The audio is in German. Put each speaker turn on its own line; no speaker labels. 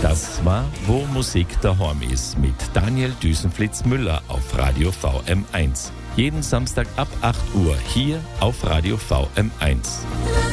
Das war Wo Musik daheim ist mit Daniel Düsenflitz-Müller auf Radio VM1. Jeden Samstag ab 8 Uhr hier auf Radio VM1.